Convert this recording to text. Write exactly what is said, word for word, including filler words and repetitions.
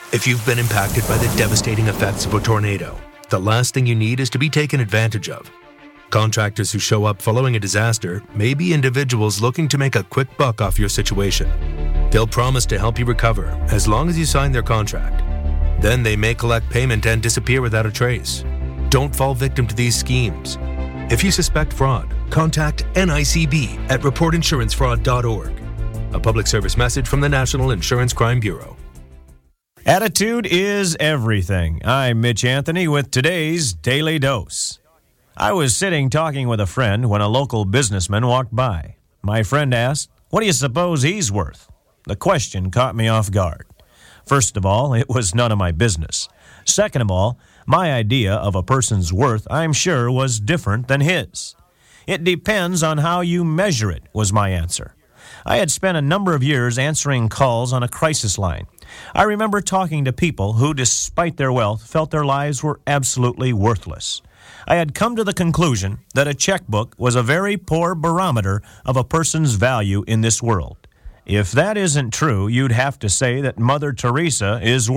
If you've been impacted by the devastating effects of a tornado, the last thing you need is to be taken advantage of. Contractors who show up following a disaster may be individuals looking to make a quick buck off your situation. They'll promise to help you recover as long as you sign their contract. Then they may collect payment and disappear without a trace. Don't fall victim to these schemes. If you suspect fraud, contact N I C B at report insurance fraud dot org. A public service message from the National Insurance Crime Bureau. Attitude is everything. I'm Mitch Anthony with today's Daily Dose. I was sitting talking with a friend when a local businessman walked by. My friend asked, "What do you suppose he's worth?" The question caught me off guard. First of all, it was none of my business. Second of all, my idea of a person's worth, I'm sure, was different than his. It depends on how you measure it, was my answer. I had spent a number of years answering calls on a crisis line. I remember talking to people who, despite their wealth, felt their lives were absolutely worthless. I had come to the conclusion that a checkbook was a very poor barometer of a person's value in this world. If that isn't true, you'd have to say that Mother Teresa is worth